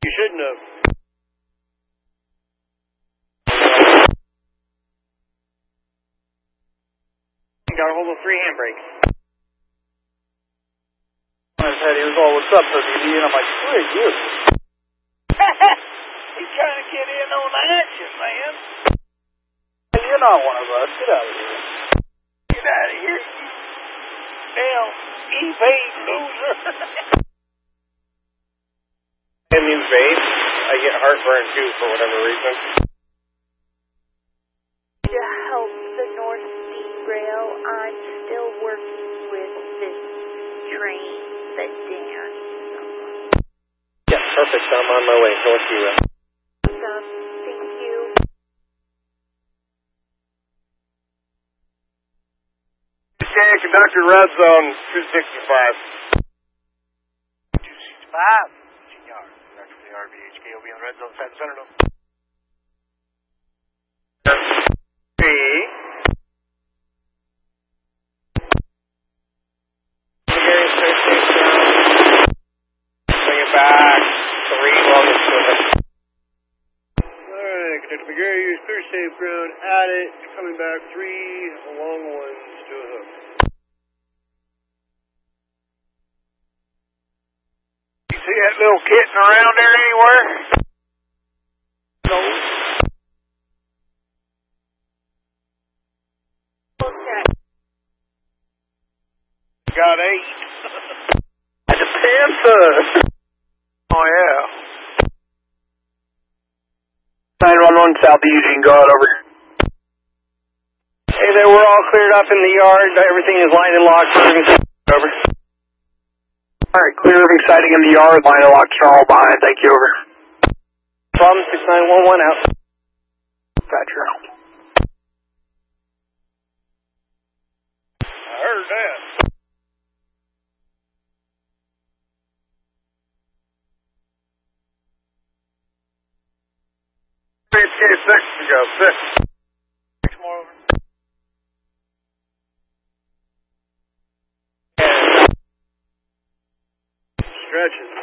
You shouldn't have. You got a hold of 3 handbrakes. I said, he was all, what's up, WD? And I'm like, who are you? He's trying to get in on the action, man. You're not one of us. Get out of here. Get out of here, you damn evade loser. In these vapes, I get heartburn too for whatever reason. To help the North Speed Rail, I'm still working with this train that Dan is on. Yeah, perfect. I'm on my way. North Speed Rail. Awesome. Thank you. Okay, conductor, red zone 265. 265. The RVHK will be in the red zone side of the center now. Bring it back. 3 long and swimming. Alright, Conductor McGarry, use clear safe ground at it. Coming back 3 long ones to a hook. You see that little kitten around there anywhere? No. Okay. Got 8. That's a panther. Oh, yeah. 911 South Eugene, go out over. Hey there, we're all cleared up in the yard. Everything is lined and locked. Over. Alright, clear every sighting in the yard. Line and locked, all behind. Thank you, over. Problem 6911 out. Gotcha. I heard that. Six to go, 6. 6 more over. And Stretches.